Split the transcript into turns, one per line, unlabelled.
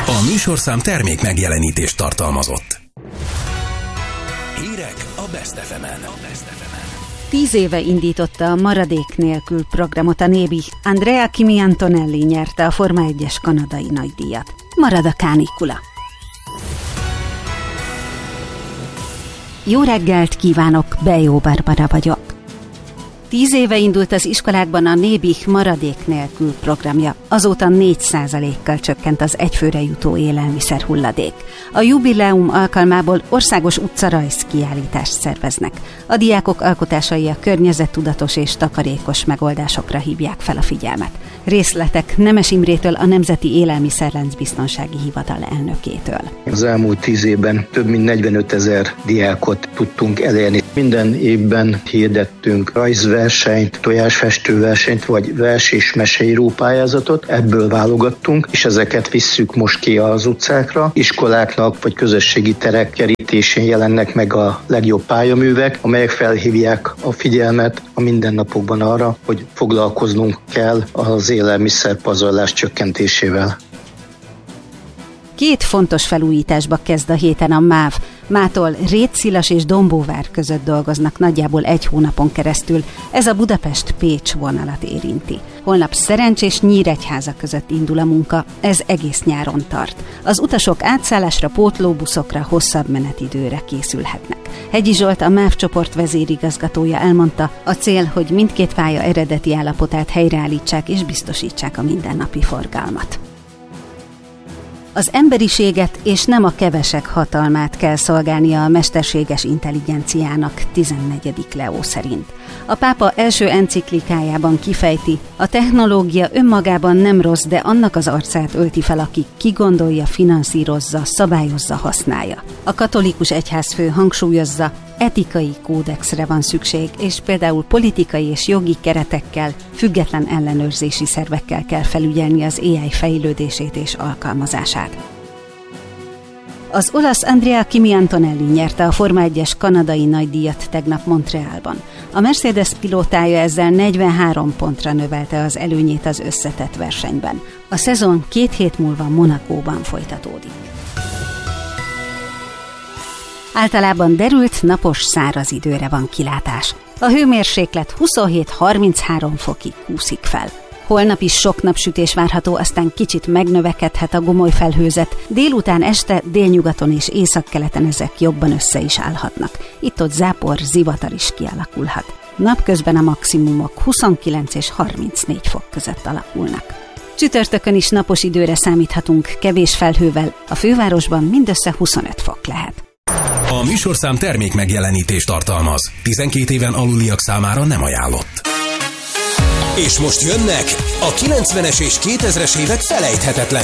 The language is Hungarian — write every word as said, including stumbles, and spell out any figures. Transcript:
A műsorszám termék megjelenítést tartalmazott. Hírek a Best ef emen.
Tíz éve indította a Maradék nélkül programot a Nébi. Andrea Kimi Antonelli nyerte a Forma egyes kanadai nagydíjat. Marad a kánikula. Jó reggelt kívánok, Bejó Barbara vagyok. Tíz éve indult az iskolákban a Nébi Maradék nélkül programja. Azóta négy százalékkal csökkent az egyfőre jutó élelmiszer hulladék. A jubileum alkalmából országos utcarajz kiállítást szerveznek. A diákok alkotásai a környezettudatos és takarékos megoldásokra hívják fel a figyelmet. Részletek Nemes Imrétől, a Nemzeti Élelmiszerláncbiztonsági Hivatal elnökétől.
Az elmúlt tíz évben több mint negyvenötezer diákot tudtunk elérni. Minden évben hirdettünk rajzversenyt, tojásfestőversenyt, vagy vers- és meseíró pályázatot. Ebből válogattunk, és ezeket visszük most ki az utcákra. Iskoláknak vagy közösségi terek kerítésén jelennek meg a legjobb pályaművek, amelyek felhívják a figyelmet a mindennapokban arra, hogy foglalkoznunk kell az élelmiszerpazarlás csökkentésével.
Két fontos felújításba kezd a héten a MÁV. Mától Rétszilas és Dombóvár között dolgoznak nagyjából egy hónapon keresztül. Ez a Budapest-Pécs vonalat érinti. Holnap Szerencs és Nyíregyháza között indul a munka, ez egész nyáron tart. Az utasok átszállásra, pótlóbuszokra, hosszabb menetidőre készülhetnek. Hegyi Zsolt, a MÁV csoport vezérigazgatója elmondta, a cél, hogy mindkét pálya eredeti állapotát helyreállítsák és biztosítsák a mindennapi forgalmat. Az emberiséget és nem a kevesek hatalmát kell szolgálnia a mesterséges intelligenciának, tizennegyedik Leó szerint. A pápa első enciklikájában kifejti, a technológia önmagában nem rossz, de annak az arcát ölti fel, aki kigondolja, finanszírozza, szabályozza, használja. A katolikus egyházfő hangsúlyozza, etikai kódexre van szükség, és például politikai és jogi keretekkel, független ellenőrzési szervekkel kell felügyelni az á i fejlődését és alkalmazását. Az olasz Andrea Kimi Antonelli nyerte a Forma egyes kanadai nagydíjat tegnap Montrealban. A Mercedes pilótája ezzel negyvenhárom pontra növelte az előnyét az összetett versenyben. A szezon két hét múlva Monacóban folytatódik. Általában derült, napos, száraz időre van kilátás. A hőmérséklet huszonhét-harminchárom fokig kúszik fel. Holnap is sok napsütés várható, aztán kicsit megnövekedhet a gomoly felhőzet. Délután, este délnyugaton és északkeleten ezek jobban össze is állhatnak. Itt-ott zápor, zivatar is kialakulhat. Napközben a maximumok huszonkilenc és harmincnégy fok között alakulnak. Csütörtökön is napos időre számíthatunk, kevés felhővel, a fővárosban mindössze huszonöt fok lehet.
A műsorszám termék megjelenítést tartalmaz. tizenkét éven aluliak számára nem ajánlott. És most jönnek a kilencvenes és kétezres évek felejthetetlen